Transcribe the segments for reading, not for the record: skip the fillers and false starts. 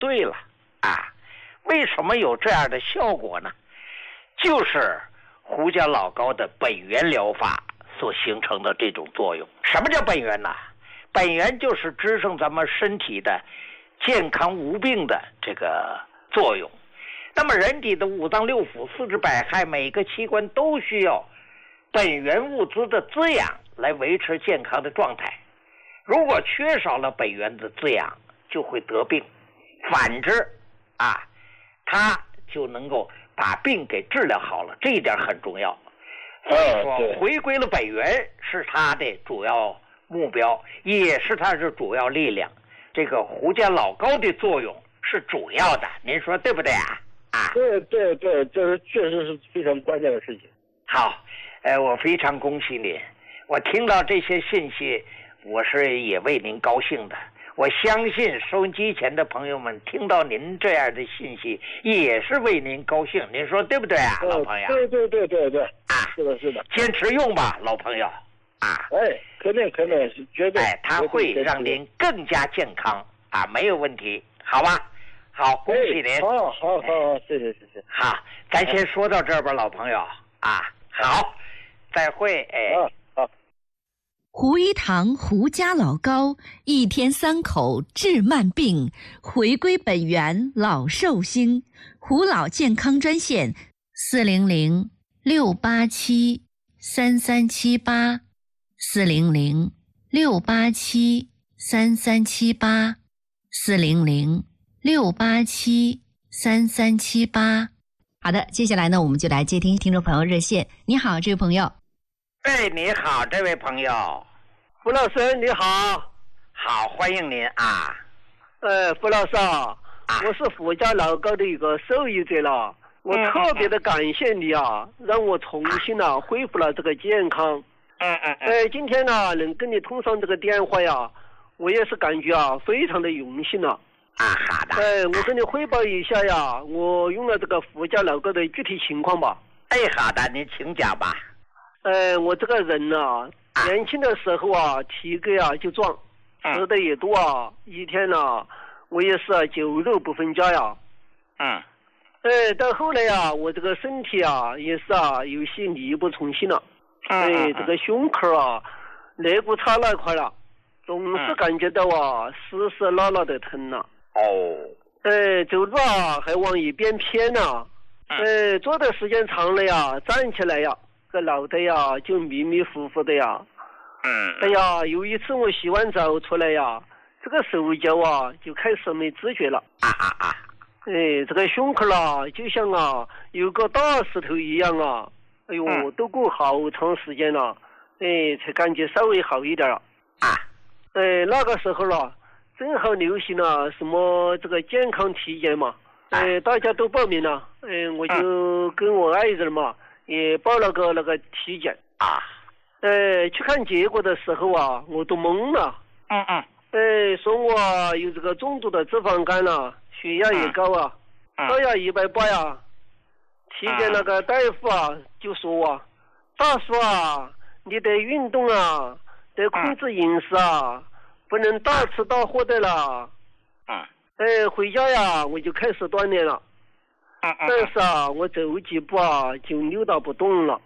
对了啊，为什么有这样的效果呢？就是胡椒老膏的本源疗法所形成的这种作用。什么叫本源呢？本源就是支撑咱们身体的健康无病的这个作用。那么人体的五脏六腑、四肢百骸，每个器官都需要本源物资的滋养来维持健康的状态。如果缺少了本源的滋养，就会得病。反之啊，它就能够把病给治疗好了，这一点很重要。所以说，回归了本源是它的主要目标，也是它的主要力量。这个胡椒老膏的作用是主要的，您说对不对啊？ 对，这确实是非常关键的事情。 好，我非常恭喜您，我听到这些信息，我是也为您高兴的。我相信收音机前的朋友们听到您这样的信息，也是为您高兴。您说对不对啊，老朋友？ 对啊，是的， 坚持用吧，老朋友啊。 肯定绝对。 它会让您更加健康啊，没有问题，好吧？好，恭喜您。 好，谢谢。 好，咱先说到这儿吧，老朋友啊。好，再会。 好。 胡一堂胡家老膏，1天3口治慢病，回归本源老寿星。胡老健康专线400-687-3378，400-687-3378。好的，接下来呢，我们就来接听众朋友热线。你好，这位朋友。 你好，这位朋友。 胡老师你好。 好，欢迎您啊。 胡老师我是胡家老膏的一个受益者了，我特别的感谢你让我重新恢复了这个健康。今天呢能跟你通上这个电话我也是感觉非常的荣幸了。 好的。 我跟你汇报一下我用了这个胡家老膏的具体情况吧。 好的，您请讲吧。 我这个人年轻的时候体格就壮，吃的也多一天我也是酒肉不分家到后来我这个身体也是有些力不从心了。这个胸口肋骨差那块了，总是感觉到湿湿辣辣的疼了。走路还往一边偏了。坐的时间长了站起来这脑袋就迷迷糊糊的有一次我洗完澡出来这个手脚就开始没知觉了。这个胸口就像有个大石头一样都过好长时间了，才感觉稍微好一点了。那个时候正好流行了什么这个健康体检嘛，大家都报名了，我就跟我爱人嘛也报了个那个体检去看结果的时候我都懵了。说我有这个重度的脂肪肝血压也高高压180体检那个大夫就说大叔你得运动得控制饮食不能大吃大喝的了。回家我就开始锻炼了。但是我走几步就扭打不动了。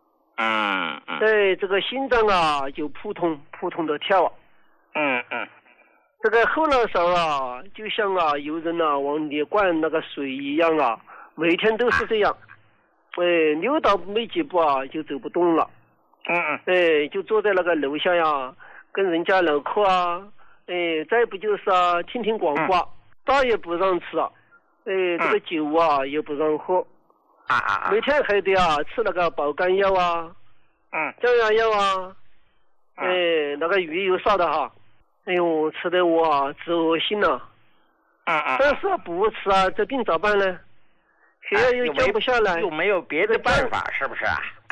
这个心脏就扑通扑通的跳。这个后脑勺就像有人往里灌那个水一样每天都是这样。扭打没几步就走不动了。就坐在那个楼下跟人家唠嗑再不就是听听广播，大也不让吃这个酒也不让喝。每天还得吃那个保肝药降压药那个鱼油啥的吃的我直恶心了。但是不吃这病咋办呢？血压又降不下来， 又没有别的办法，是不是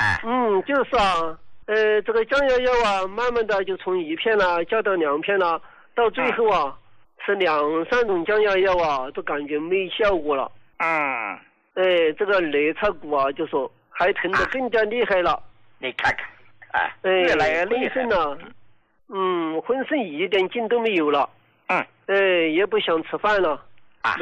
就是这个降压药慢慢的就从1片降到2片到最后吃2、3种降压药都感觉没效果了。这个肋插骨就说还疼得更加厉害了。 你看看越来越厉害了。 浑身一点劲都没有了。也不想吃饭了。